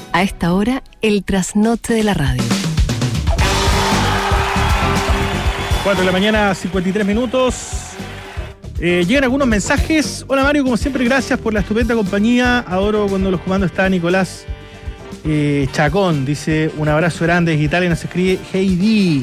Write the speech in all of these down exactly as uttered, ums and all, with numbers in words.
A esta hora, el trasnoche de la radio. cuatro de la mañana, cincuenta y tres minutos. Eh, llegan algunos mensajes. Hola Mario, como siempre, gracias por la estupenda compañía. Adoro cuando los comandos está Nicolás eh, Chacón. Dice, un abrazo grande desde Italia. Nos escribe Heidi.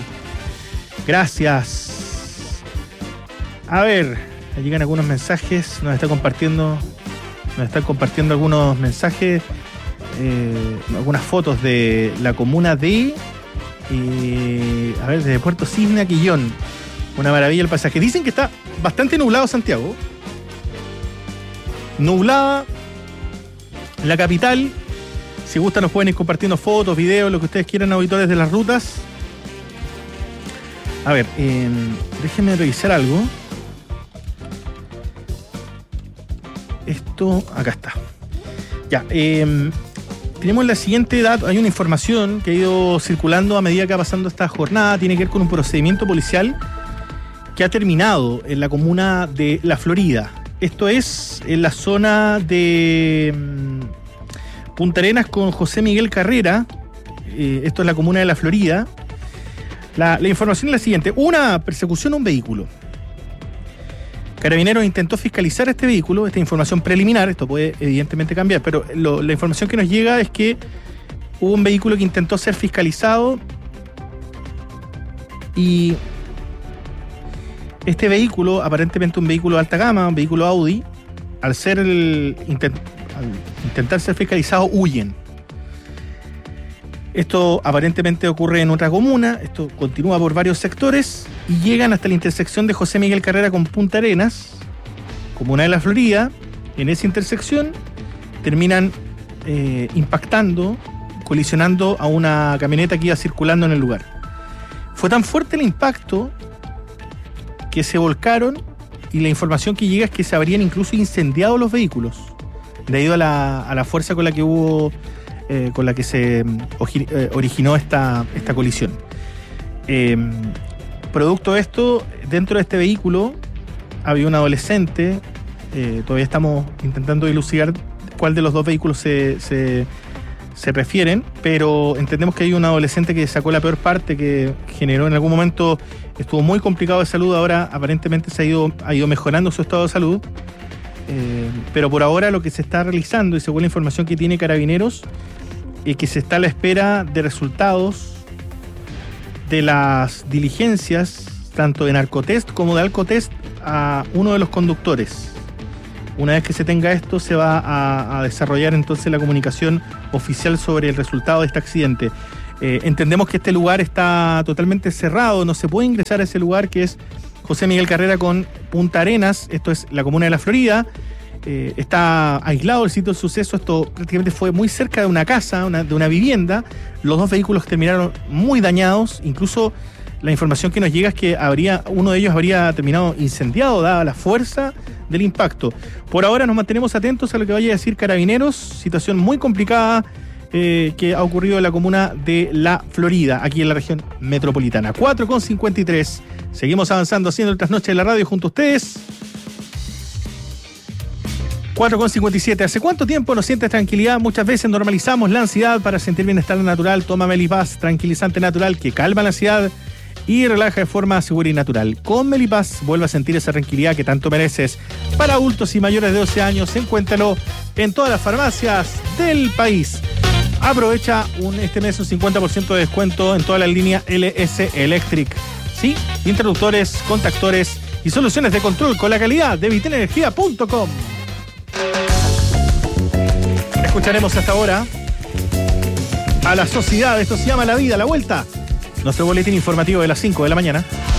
Gracias. A ver, llegan algunos mensajes. Nos está compartiendo, nos están compartiendo algunos mensajes. Eh, algunas fotos de la comuna de eh, a ver, desde Puerto Cisne a Quillón. Una maravilla el paisaje. Dicen que está bastante nublado Santiago. Nublada la capital. Si gustan nos pueden ir compartiendo fotos, videos, lo que ustedes quieran, auditores de las rutas. A ver, eh, déjenme revisar algo. Esto, acá está. Ya, eh tenemos la siguiente dato, hay una información que ha ido circulando a medida que va pasando esta jornada, tiene que ver con un procedimiento policial que ha terminado en la comuna de La Florida. Esto es en la zona de Punta Arenas con José Miguel Carrera, eh, esto es la comuna de La Florida. La, la información es la siguiente, una persecución a un vehículo. Carabineros intentó fiscalizar este vehículo, esta información preliminar, esto puede evidentemente cambiar, pero lo, la información que nos llega es que hubo un vehículo que intentó ser fiscalizado y este vehículo, aparentemente un vehículo de alta gama, un vehículo Audi, al ser el, intent, al intentar ser fiscalizado, huyen. Esto aparentemente ocurre en otra comuna, esto continúa por varios sectores y llegan hasta la intersección de José Miguel Carrera con Punta Arenas, comuna de La Florida. En esa intersección terminan eh, impactando, colisionando a una camioneta que iba circulando en el lugar. Fue tan fuerte el impacto que se volcaron y la información que llega es que se habrían incluso incendiado los vehículos debido a la, a la fuerza con la que hubo... Eh, con la que se eh, originó esta, esta colisión. Eh, producto de esto, dentro de este vehículo había un adolescente, eh, todavía estamos intentando dilucidar cuál de los dos vehículos se, se, se refieren, pero entendemos que hay un adolescente que sacó la peor parte, que generó en algún momento, estuvo muy complicado de salud, ahora aparentemente se ha ido, ha ido mejorando su estado de salud. Eh, pero por ahora lo que se está realizando, y según la información que tiene Carabineros, es que se está a la espera de resultados de las diligencias, tanto de narcotest como de alcotest, a uno de los conductores. Una vez que se tenga esto, se va a, a desarrollar entonces la comunicación oficial sobre el resultado de este accidente. Eh, entendemos que este lugar está totalmente cerrado, no se puede ingresar a ese lugar, que es José Miguel Carrera con Punta Arenas, esto es la comuna de La Florida. Eh, está aislado el sitio del suceso, esto prácticamente fue muy cerca de una casa, una, de una vivienda. Los dos vehículos terminaron muy dañados, incluso la información que nos llega es que habría, uno de ellos habría terminado incendiado dada la fuerza del impacto. Por ahora nos mantenemos atentos a lo que vaya a decir Carabineros, situación muy complicada eh, que ha ocurrido en la comuna de La Florida, aquí en la región metropolitana. cuatro con cincuenta y tres, seguimos avanzando haciendo el trasnoche de la radio junto a ustedes. cuatro con cincuenta y siete. ¿Hace cuánto tiempo no sientes tranquilidad? Muchas veces normalizamos la ansiedad. Para sentir bienestar natural, toma Melipaz, tranquilizante natural que calma la ansiedad y relaja de forma segura y natural. Con Melipaz vuelve a sentir esa tranquilidad que tanto mereces. Para adultos y mayores de doce años, encuéntralo en todas las farmacias del país. Aprovecha un, este mes un cincuenta por ciento de descuento en toda la línea L S Electric. Sí, interruptores, contactores y soluciones de control con la calidad de vitenenergia punto com. Escucharemos hasta ahora a la sociedad, esto se llama La Vida, la Vuelta, nuestro boletín informativo de las cinco de la mañana.